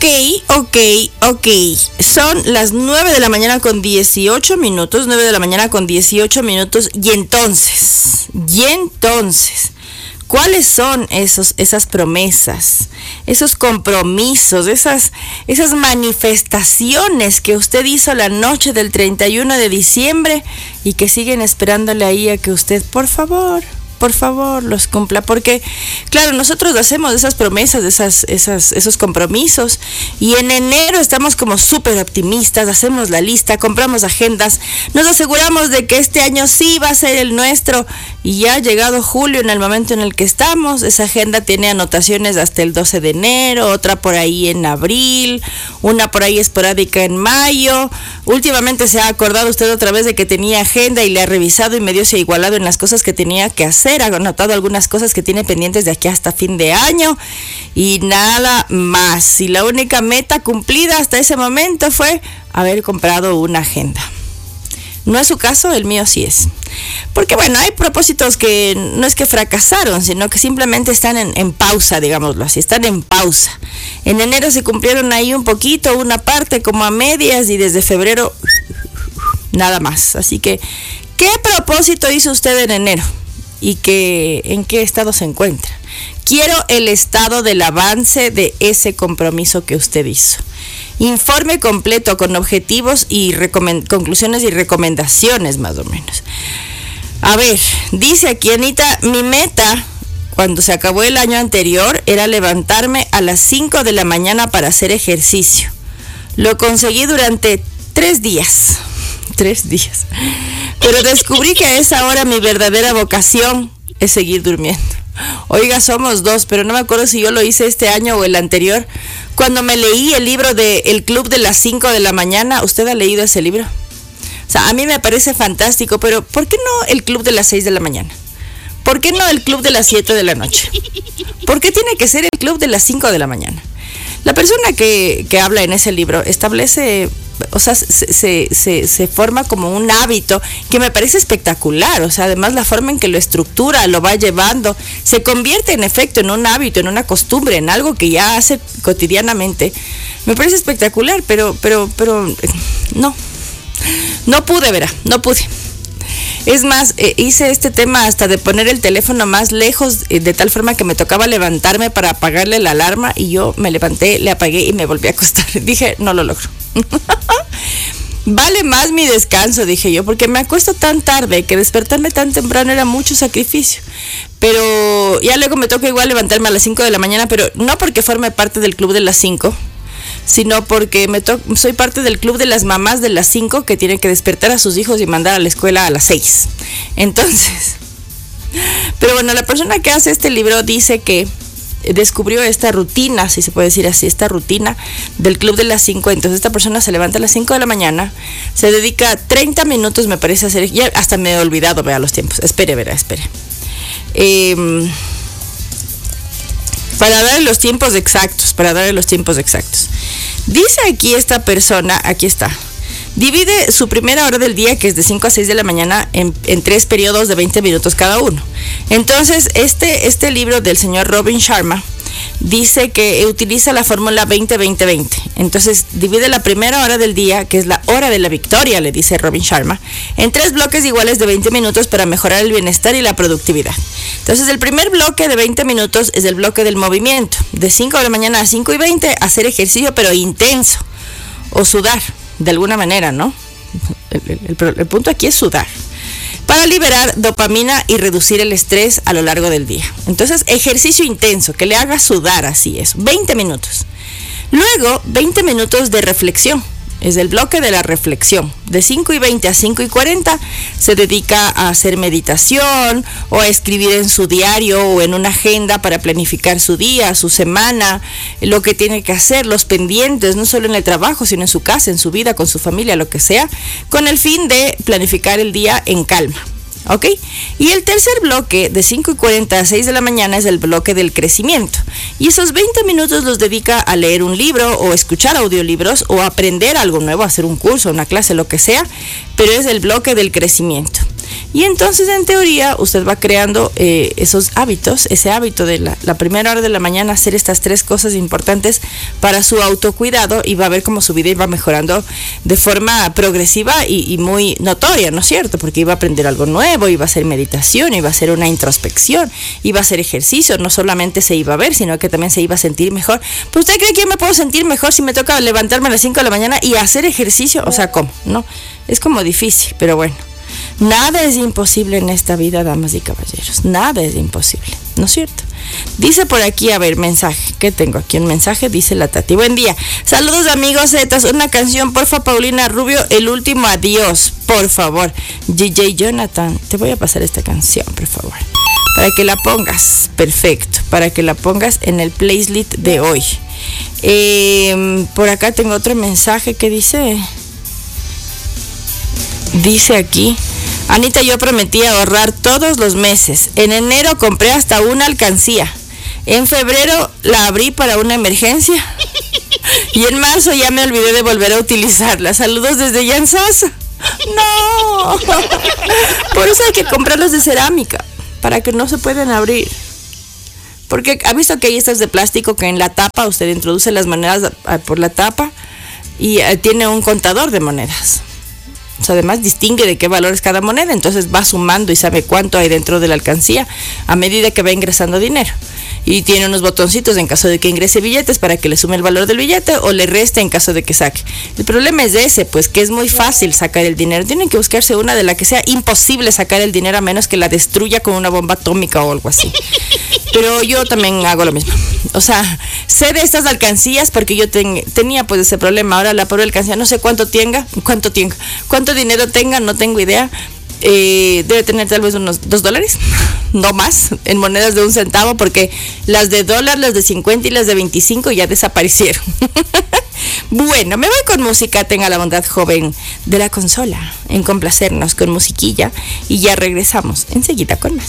Ok. Son las 9 de la mañana con 18 minutos, 9 de la mañana con 18 minutos. Y entonces, ¿cuáles son esas promesas, esos compromisos, esas manifestaciones que usted hizo la noche del 31 de diciembre y que siguen esperándole ahí a que usted, por favor, los cumpla? Porque, claro, nosotros hacemos esas promesas, esos compromisos, y en enero estamos como súper optimistas, hacemos la lista, compramos agendas, nos aseguramos de que este año sí va a ser el nuestro, y ya ha llegado julio, en el momento en el que estamos, esa agenda tiene anotaciones hasta el 12 de enero, otra por ahí en abril, una por ahí esporádica en mayo. Últimamente se ha acordado usted otra vez de que tenía agenda y le ha revisado y medio se ha igualado en las cosas que tenía que hacer, ha anotado algunas cosas que tiene pendientes de aquí hasta fin de año y nada más. Y la única meta cumplida hasta ese momento fue haber comprado una agenda. No es su caso, el mío sí es. Porque bueno, hay propósitos que no es que fracasaron, sino que simplemente están en pausa, digámoslo así, están en pausa. En enero se cumplieron ahí un poquito, una parte como a medias, y desde febrero nada más. Así que, ¿qué propósito hizo usted en enero? ¿Y en qué estado se encuentra? Quiero el estado del avance de ese compromiso que usted hizo. Informe completo con objetivos y conclusiones y recomendaciones, más o menos. A ver, dice aquí Anita, mi meta cuando se acabó el año anterior era levantarme a las 5 de la mañana para hacer ejercicio. Lo conseguí durante 3 días. 3 días. Pero descubrí que a esa hora mi verdadera vocación es seguir durmiendo. Oiga, somos dos, pero no me acuerdo si yo lo hice este año o el anterior. Cuando me leí el libro de El Club de las 5 de la mañana, ¿usted ha leído ese libro? O sea, a mí me parece fantástico, pero ¿por qué no el Club de las 6 de la mañana? ¿Por qué no el Club de las 7 de la noche? ¿Por qué tiene que ser el Club de las 5 de la mañana? La persona que habla en ese libro establece, o sea, se forma como un hábito que me parece espectacular. O sea, además la forma en que lo estructura, lo va llevando, se convierte en efecto en un hábito, en una costumbre, en algo que ya hace cotidianamente. Me parece espectacular, pero no pude, verá, no pude. Es más, hice este tema hasta de poner el teléfono más lejos, de tal forma que me tocaba levantarme para apagarle la alarma, y yo me levanté, le apagué y me volví a acostar. Dije, no lo logro. Vale más mi descanso, dije yo, porque me acuesto tan tarde que despertarme tan temprano era mucho sacrificio. Pero ya luego me toca igual levantarme a las 5 de la mañana, pero no porque forme parte del club de las 5, sino porque soy parte del club de las mamás de las 5 que tienen que despertar a sus hijos y mandar a la escuela a las 6. Entonces, pero bueno, la persona que hace este libro dice que descubrió esta rutina, si se puede decir así, esta rutina del club de las 5. Entonces esta persona se levanta a las 5 de la mañana, se dedica 30 minutos, me parece, a hacer, ya hasta me he olvidado, vea los tiempos, espere. Para darle los tiempos exactos. Dice aquí esta persona, aquí está, divide su primera hora del día, que es de 5 a 6 de la mañana, en 3 periodos de 20 minutos cada uno. Entonces, este libro del señor Robin Sharma dice que utiliza la fórmula 20-20-20. Entonces, divide la primera hora del día, que es la hora de la victoria, le dice Robin Sharma, en 3 bloques iguales de 20 minutos para mejorar el bienestar y la productividad. Entonces, el primer bloque de 20 minutos es el bloque del movimiento. De 5 de la mañana a 5:20, hacer ejercicio, pero intenso. O sudar, de alguna manera, ¿no? El punto aquí es sudar, para liberar dopamina y reducir el estrés a lo largo del día. Entonces, ejercicio intenso, que le haga sudar, así es, 20 minutos. Luego, 20 minutos de reflexión, es el bloque de la reflexión. De 5:20 a 5:40 se dedica a hacer meditación o a escribir en su diario o en una agenda para planificar su día, su semana, lo que tiene que hacer, los pendientes, no solo en el trabajo, sino en su casa, en su vida, con su familia, lo que sea, con el fin de planificar el día en calma. ¿Ok? Y el tercer bloque, de 5:40 a 6 de la mañana, es el bloque del crecimiento. Y esos 20 minutos los dedica a leer un libro o escuchar audiolibros o aprender algo nuevo, hacer un curso, una clase, lo que sea, pero es el bloque del crecimiento. Y entonces, en teoría, usted va creando esos hábitos, ese hábito de la primera hora de la mañana, hacer estas 3 cosas importantes para su autocuidado, y va a ver cómo su vida iba mejorando de forma progresiva y muy notoria, ¿no es cierto? Porque iba a aprender algo nuevo, iba a hacer meditación, iba a hacer una introspección, iba a hacer ejercicio, no solamente se iba a ver, sino que también se iba a sentir mejor. ¿Pero usted cree que yo me puedo sentir mejor si me toca levantarme a las 5 de la mañana y hacer ejercicio? O sea, ¿cómo? No, es como difícil, pero bueno. Nada es imposible en esta vida, damas y caballeros. Nada es imposible, ¿no es cierto? Dice por aquí, a ver, mensaje. ¿Qué tengo aquí? Un mensaje, dice la Tati. Buen día. Saludos, amigos Zetas. Una canción, porfa, Paulina Rubio. El último adiós, por favor. DJ Jonathan, te voy a pasar esta canción, por favor. Para que la pongas, perfecto. Para que la pongas en el playlist de hoy. Por acá tengo otro mensaje que dice... Dice aquí, Anita, yo prometí ahorrar todos los meses. En enero compré hasta una alcancía. En febrero la abrí para una emergencia. Y en marzo ya me olvidé de volver a utilizarla. Saludos desde Yansasa. No. Por eso hay que comprarlos de cerámica, para que no se puedan abrir. Porque ha visto que hay estas de plástico que en la tapa usted introduce las monedas por la tapa y tiene un contador de monedas. O sea, además distingue de qué valor es cada moneda, entonces va sumando y sabe cuánto hay dentro de la alcancía a medida que va ingresando dinero. Y tiene unos botoncitos en caso de que ingrese billetes para que le sume el valor del billete o le reste en caso de que saque. El problema es ese, pues que es muy fácil sacar el dinero. Tienen que buscarse una de la que sea imposible sacar el dinero a menos que la destruya con una bomba atómica o algo así. Pero yo también hago lo mismo. O sea, sé de estas alcancías porque yo tenía pues ese problema. Ahora la pobre alcancía, no sé cuánto dinero tenga, no tengo idea. Debe tener tal vez unos $2, no más, en monedas de 1 centavo, porque las de $, las de 50 y las de 25 ya desaparecieron. Bueno, me voy con música. Tenga la bondad, joven de la consola, en complacernos con musiquilla, y ya regresamos enseguida con más.